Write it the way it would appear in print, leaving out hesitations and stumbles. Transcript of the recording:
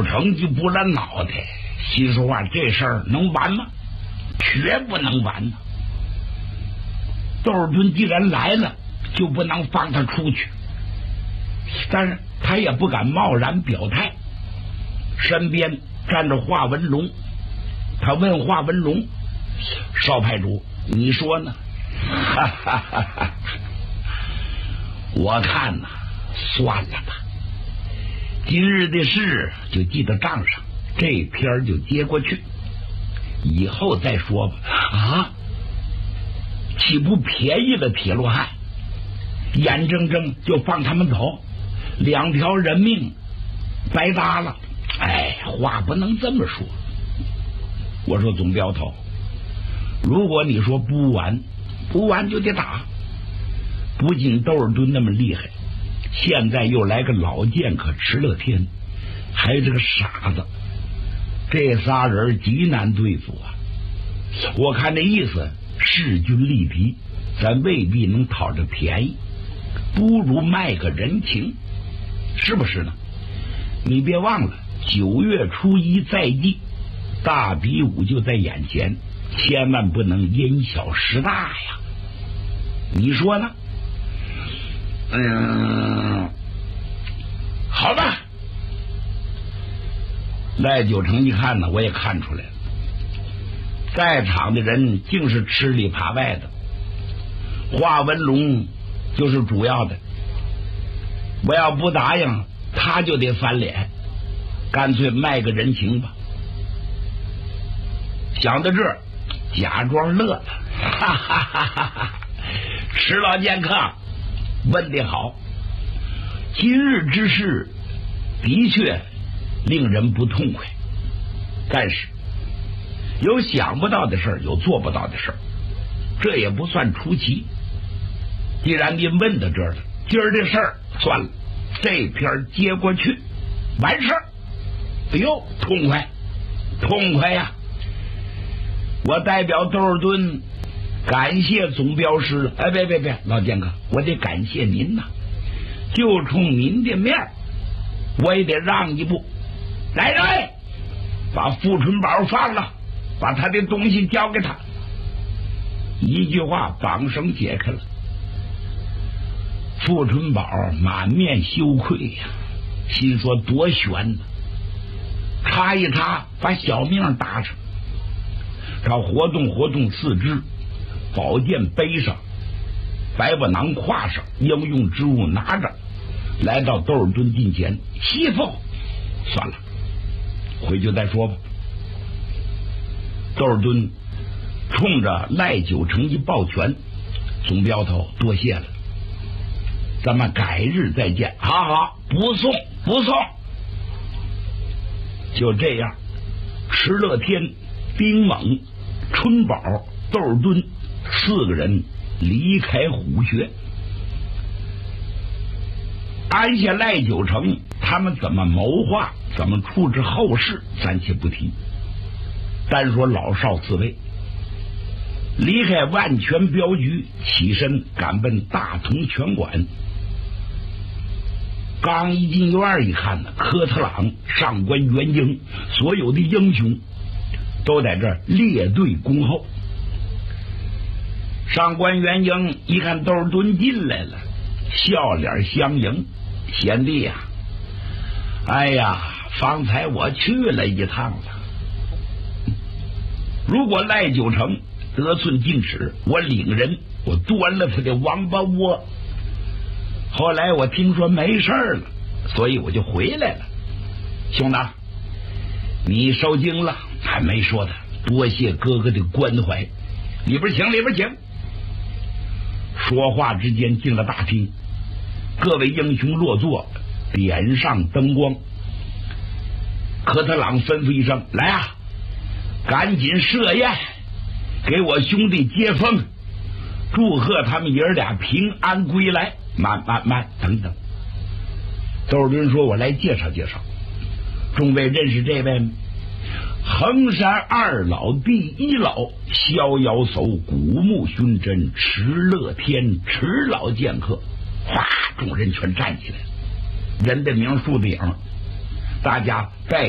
九成就不了脑袋，心说话这事儿能完吗？绝不能完呐！窦尔敦既然来了，就不能放他出去。但是他也不敢贸然表态，身边站着华文龙，他问华文龙：“少派主，你说呢？”哈哈哈哈，我看呐，算了吧，今日的事就记到账上，这篇就接过去，以后再说吧。啊，岂不便宜了铁罗汉？眼睁睁就放他们走，2条人命白搭了。哎，话不能这么说。我说总镖头，如果你说不完就得打，不仅窦尔敦那么厉害，现在又来个老剑客迟乐天，还有这个傻子，这仨人极难对付啊！我看这意思，势均力敌，咱未必能讨着便宜，不如卖个人情，是不是呢？你别忘了9月初1在即，大比武就在眼前，千万不能因小失大呀！你说呢？好吧。赖九成一看呢，我也看出来了，在场的人竟是吃里扒外的，华文龙就是主要的。我要不答应，他就得翻脸，干脆卖个人情吧。想到这儿，假装乐了，哈哈哈哈哈！迟老剑客问得好，今日之事的确令人不痛快，但是有想不到的事儿，有做不到的事儿，这也不算出奇。既然您问到这儿了，今儿这事儿算了，这篇接过去完事儿。哎呦，痛快痛快呀！我代表窦尔敦感谢总镖师。哎，别，老剑客，我得感谢您呐！就冲您的面，我也得让一步。来人，把富春宝放了，把他的东西交给他。一句话，绑绳解开了。富春宝满面羞愧呀，心说多悬呢，插一插，把小命搭上。他活动四肢，宝剑背上，百宝囊挎上，应用之物拿着，来到窦尔敦近前。媳妇，算了，回去再说吧。窦尔敦冲着赖九成一抱拳：“总镖头，多谢了，咱们改日再见。”好，不送。就这样，迟乐天、丁猛、春宝、窦尔敦4个人离开虎穴。安下赖九成，他们怎么谋划，怎么处置后事，暂且不提。单说老少4位，离开万全镖局，起身赶奔大同拳馆。刚一进院一看呢，科特朗、上官元英所有的英雄都在这儿列队恭候。上官元英一看窦尔敦进来了，笑脸相迎：“贤弟呀，哎呀，方才我去了一趟了。如果赖九成得寸进尺，我领人，我端了他的王八窝。后来我听说没事了，所以我就回来了。兄弟，你受惊了？还没说的，多谢哥哥的关怀。里边请。说话之间进了大厅，各位英雄落座，点上灯光。科特朗吩咐一声：“来啊，赶紧设宴，给我兄弟接风，祝贺他们爷儿俩平安归来。”慢，等等。窦尔敦说：“我来介绍介绍，众位认识这位吗？衡山2老第1老，逍遥叟古木熏真迟乐天，迟老剑客。”哗，众人全站起来了，人的名树的影，大家带